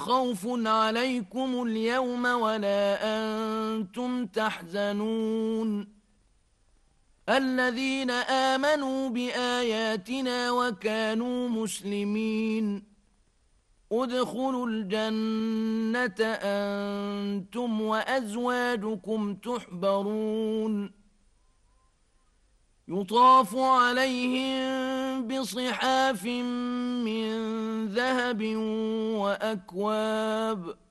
خوف عليكم اليوم ولا أنتم تحزنون الذين آمنوا بآياتنا وكانوا مسلمين ادخلوا الجنة أنتم وأزواجكم تحبرون يطاف عليهم بصحاف من ذهب وأكواب